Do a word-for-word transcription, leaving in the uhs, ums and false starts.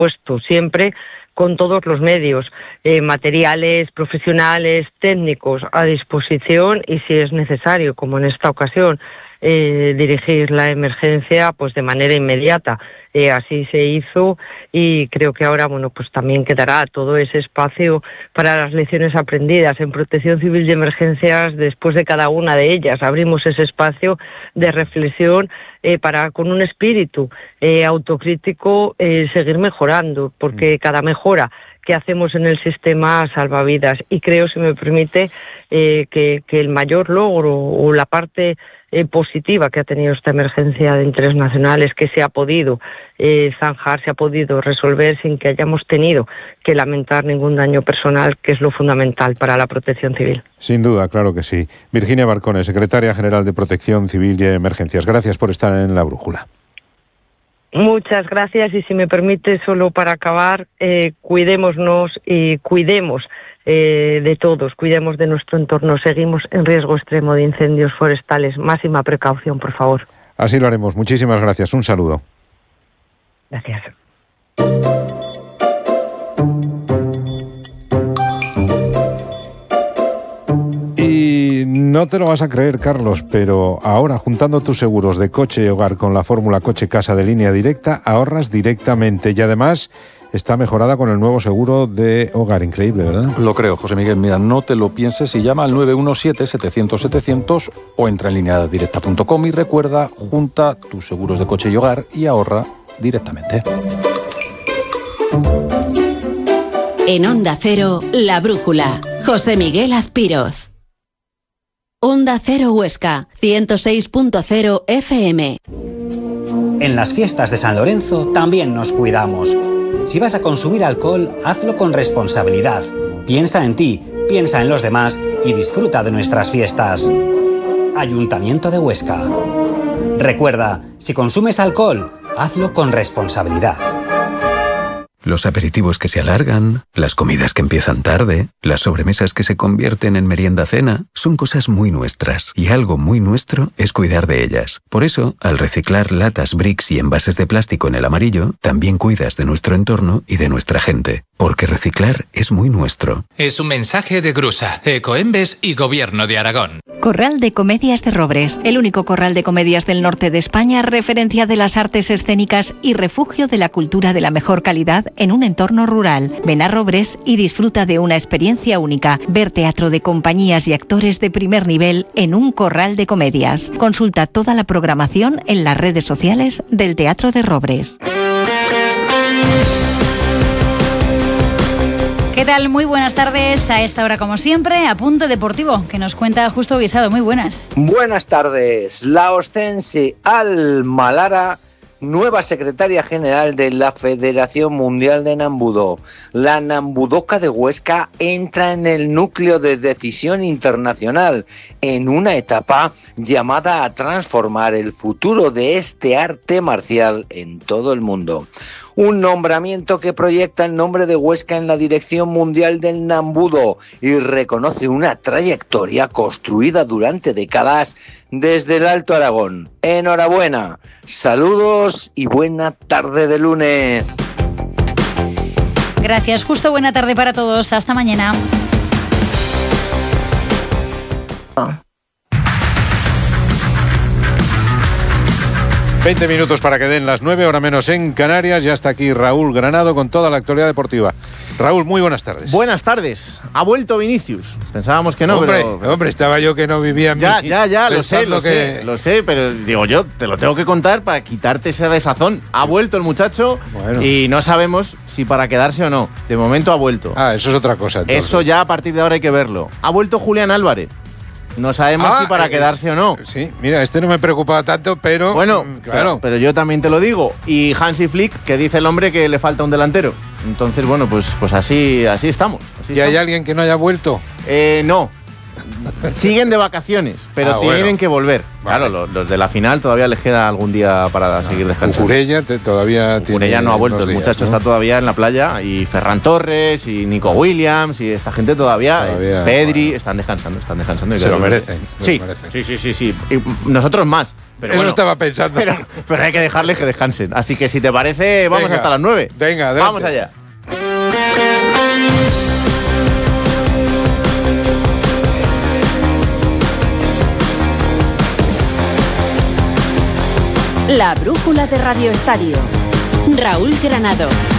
supuesto, siempre con todos los medios, eh, materiales, profesionales, técnicos a disposición y si es necesario, como en esta ocasión, eh, dirigir la emergencia pues de manera inmediata. Eh, así se hizo y creo que ahora bueno pues también quedará todo ese espacio para las lecciones aprendidas en Protección Civil y Emergencias. Después de cada una de ellas abrimos ese espacio de reflexión eh, para con un espíritu eh, autocrítico eh, seguir mejorando, porque cada mejora que hacemos en el sistema salva vidas y creo, si me permite, eh, que, que el mayor logro o la parte eh, positiva que ha tenido esta emergencia de interés nacional es que se ha podido eh, zanjar, se ha podido resolver sin que hayamos tenido que lamentar ningún daño personal, que es lo fundamental para la protección civil. Sin duda, claro que sí. Virginia Barcone, secretaria general de Protección Civil y Emergencias, gracias por estar en La Brújula. Muchas gracias y si me permite, solo para acabar, eh, cuidémonos y cuidemos eh, de todos, cuidemos de nuestro entorno. Seguimos en riesgo extremo de incendios forestales. Máxima precaución, por favor. Así lo haremos. Muchísimas gracias. Un saludo. Gracias. No te lo vas a creer, Carlos, pero ahora, juntando tus seguros de coche y hogar con la fórmula coche-casa de Línea Directa, ahorras directamente y además está mejorada con el nuevo seguro de hogar. Increíble, ¿verdad? Lo creo, José Miguel. Mira, no te lo pienses y llama al nueve uno siete, setecientos, setecientos o entra en línea directa punto com y recuerda, junta tus seguros de coche y hogar y ahorra directamente. En Onda Cero, La Brújula. José Miguel Azpiroz. Onda Cero Huesca, ciento seis punto cero F M. En las fiestas de San Lorenzo también nos cuidamos. Si vas a consumir alcohol, hazlo con responsabilidad. Piensa en ti, piensa en los demás y disfruta de nuestras fiestas. Ayuntamiento de Huesca. Recuerda, si consumes alcohol, hazlo con responsabilidad. Los aperitivos que se alargan, las comidas que empiezan tarde, las sobremesas que se convierten en merienda-cena, son cosas muy nuestras y algo muy nuestro es cuidar de ellas. Por eso, al reciclar latas, bricks y envases de plástico en el amarillo, también cuidas de nuestro entorno y de nuestra gente. Porque reciclar es muy nuestro. Es un mensaje de Grusa, Ecoembes y Gobierno de Aragón. Corral de Comedias de Robres, el único corral de comedias del norte de España, referencia de las artes escénicas y refugio de la cultura de la mejor calidad en un entorno rural. Ven a Robres y disfruta de una experiencia única. Ver teatro de compañías y actores de primer nivel en un corral de comedias. Consulta toda la programación en las redes sociales del Teatro de Robres. ¿Qué tal? Muy buenas tardes. A esta hora, como siempre, Apunte Deportivo, que nos cuenta Justo Guisado. Muy buenas. Buenas tardes. La ostense Almalara, nueva secretaria general de la Federación Mundial de Nambudo. La Nambudoca de Huesca entra en el núcleo de decisión internacional en una etapa llamada a transformar el futuro de este arte marcial en todo el mundo. Un nombramiento que proyecta el nombre de Huesca en la dirección mundial del Nambudo y reconoce una trayectoria construida durante décadas desde el Alto Aragón. Enhorabuena, saludos y buena tarde de lunes. Gracias, Justo. Buena tarde para todos. Hasta mañana. veinte minutos para que den las nueve, hora menos en Canarias. Ya está aquí Raúl Granado con toda la actualidad deportiva. Raúl, muy buenas tardes. Buenas tardes. Ha vuelto Vinicius. Pensábamos que no, hombre, pero... Hombre, estaba yo que no vivía en Ya, mi... ya, ya, lo sé, lo que... sé, lo sé, pero digo yo, te lo tengo que contar para quitarte esa desazón. Ha vuelto el muchacho bueno. y no sabemos si para quedarse o no. De momento ha vuelto. Ah, eso es otra cosa, entonces. Eso ya a partir de ahora hay que verlo. Ha vuelto Julián Álvarez. No sabemos ah, si para eh, quedarse o no. Sí, mira, este no me preocupaba tanto, pero... Bueno, mm, claro. Pero, pero yo también te lo digo. Y Hansi Flick, que dice el hombre que le falta un delantero. Entonces, bueno, pues, pues así, así estamos. Así ¿Y estamos. Hay alguien que no haya vuelto? Eh, no. siguen de vacaciones, pero Ah, tienen bueno. que volver. Vale. Claro, los, los de la final todavía les queda algún día para seguir descansando. Cucurella te- todavía tiene. Cucurella no ha vuelto, unos el días, muchacho ¿no? está todavía en la playa, y Ferran Torres y Nico Williams y esta gente todavía, Todavía, eh, Pedri, bueno. están descansando, están descansando. y Se creo lo que- merecen, se Sí, lo merecen. sí, sí, sí, sí. Y nosotros más. Pero Eso bueno, estaba pensando. pero, pero hay que dejarles que descansen. Así que si te parece, vamos Venga. hasta las nueve. Venga, adelante. Vamos allá. La brújula de Radio Estadio. Raúl Granado.